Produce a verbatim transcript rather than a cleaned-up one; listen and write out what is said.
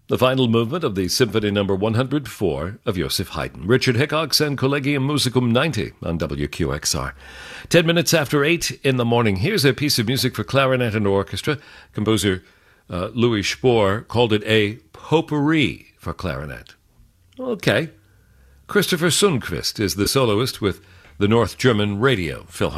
the final movement of the Symphony Number one hundred four of Joseph Haydn. Richard Hickox and Collegium Musicum ninety on W Q X R. Ten minutes after eight in the morning. Here's a piece of music for clarinet and orchestra. Composer uh, Louis Spohr called it a potpourri for clarinet. Okay. Christopher Sundquist is the soloist with the North German Radio Philharmonic.